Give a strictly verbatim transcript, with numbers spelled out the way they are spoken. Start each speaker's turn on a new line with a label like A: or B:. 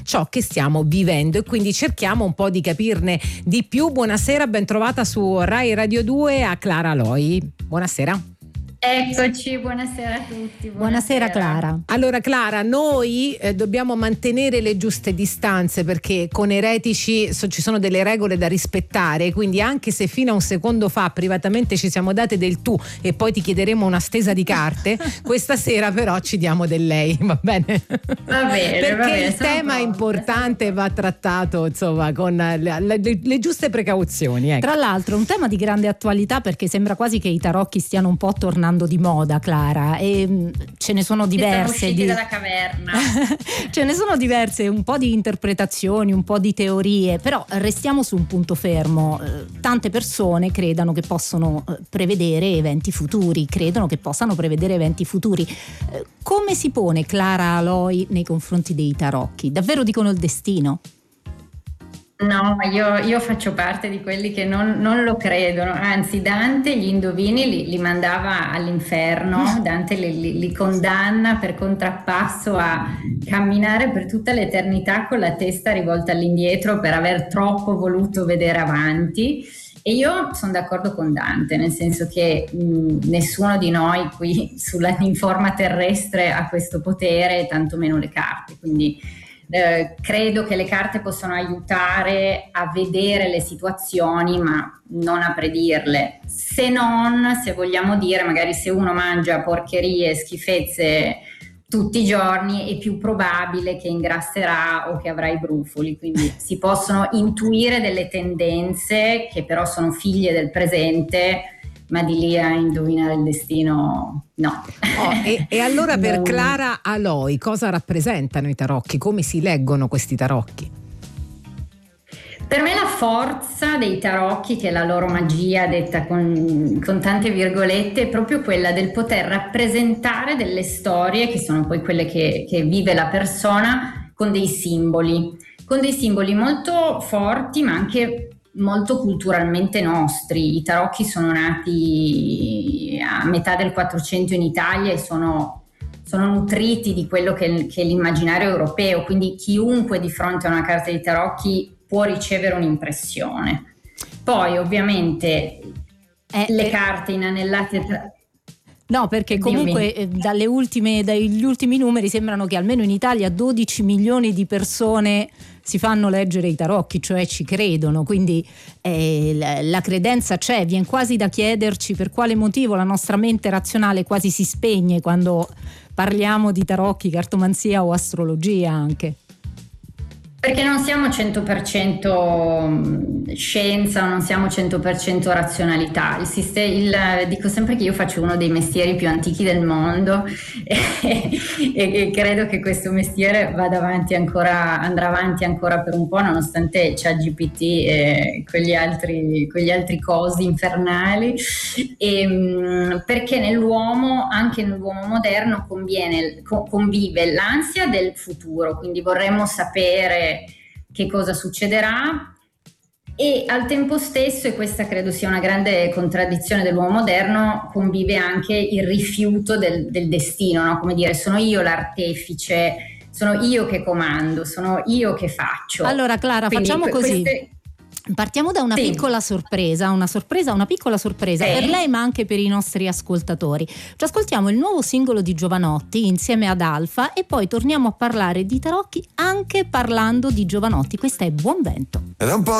A: ciò che stiamo vivendo, e quindi cerchiamo un po' di capirne di più. Buonasera, ben trovata su Rai Radio due a Clara Loi. Buonasera.
B: Eccoci, buonasera a tutti. Buonasera,
C: buonasera Clara.
A: Allora Clara, noi eh, dobbiamo mantenere le giuste distanze, perché con Eretici so, ci sono delle regole da rispettare, quindi anche se fino a un secondo fa privatamente ci siamo date del tu e poi ti chiederemo una stesa di carte, questa sera però ci diamo del lei, va bene?
B: Va bene,
A: perché
B: va bene,
A: il tema è importante, va trattato insomma con le, le, le giuste precauzioni, ecco.
C: Tra l'altro un tema di grande attualità, perché sembra quasi che i tarocchi stiano un po' tornando di moda, Clara, e ce ne sono diverse
B: di...
C: di...
B: dalla caverna
C: ce ne sono diverse, un po' di interpretazioni, un po' di teorie, però restiamo su un punto fermo. Tante persone credono che possono prevedere eventi futuri, credono che possano prevedere eventi futuri. Come si pone Clara Loi nei confronti dei tarocchi? Davvero dicono il destino?
B: No, io, io faccio parte di quelli che non, non lo credono, anzi Dante gli indovini li, li mandava all'inferno, Dante li, li, li condanna per contrappasso a camminare per tutta l'eternità con la testa rivolta all'indietro per aver troppo voluto vedere avanti. E io sono d'accordo con Dante, nel senso che mh, nessuno di noi qui sulla in forma terrestre ha questo potere, tantomeno le carte, quindi Eh, credo che le carte possano aiutare a vedere le situazioni ma non a predirle, se non, se vogliamo dire, magari se uno mangia porcherie, schifezze tutti i giorni è più probabile che ingrasserà o che avrà i brufoli, quindi si possono intuire delle tendenze che però sono figlie del presente, ma di lì a indovinare il destino no.
A: Oh, e, e allora per
B: no.
A: Clara Aloi cosa rappresentano i tarocchi? Come si leggono questi tarocchi?
B: Per me la forza dei tarocchi, che è la loro magia detta con, con tante virgolette, è proprio quella del poter rappresentare delle storie che sono poi quelle che, che vive la persona, con dei simboli, con dei simboli molto forti ma anche molto culturalmente nostri. I tarocchi sono nati a metà del quattrocento in Italia e sono, sono nutriti di quello che, che è l'immaginario europeo, quindi chiunque di fronte a una carta di tarocchi può ricevere un'impressione. Poi ovviamente eh, le eh. carte inanellate tra...
C: No, perché comunque eh, dalle ultime, dagli ultimi numeri sembrano che almeno in Italia dodici milioni di persone si fanno leggere i tarocchi, cioè ci credono, quindi eh, la, la credenza c'è. Viene quasi da chiederci per quale motivo la nostra mente razionale quasi si spegne quando parliamo di tarocchi, cartomanzia o astrologia anche.
B: Perché non siamo cento per cento scienza, non siamo cento per cento razionalità. Il sistema, il, dico sempre che io faccio uno dei mestieri più antichi del mondo e, e, e credo che questo mestiere vada avanti ancora, andrà avanti ancora per un po', nonostante ChatGPT e quegli altri, quegli altri cosi infernali. E, perché nell'uomo, anche nell'uomo moderno, conviene, convive l'ansia del futuro, quindi vorremmo sapere che cosa succederà, e al tempo stesso, e questa credo sia una grande contraddizione dell'uomo moderno, convive anche il rifiuto del, del destino, no? Come dire, sono io l'artefice, sono io che comando, sono io che faccio.
C: Allora Clara, quindi facciamo così. Queste... Partiamo da una sì. piccola sorpresa, una sorpresa, una piccola sorpresa sì. per lei ma anche per i nostri ascoltatori. Ci ascoltiamo il nuovo singolo di Jovanotti insieme ad Alfa e poi torniamo a parlare di tarocchi anche parlando di Jovanotti. Questa è Buon Vento. Ed è un po'